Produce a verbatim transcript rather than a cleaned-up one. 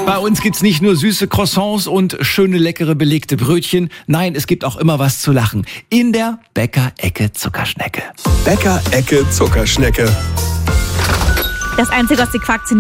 Bei uns gibt's nicht nur süße Croissants und schöne, leckere, belegte Brötchen. Nein, es gibt auch immer was zu lachen. In der Bäcker-Ecke Zuckerschnecke. Bäcker-Ecke Zuckerschnecke. Das Einzige, was die Quark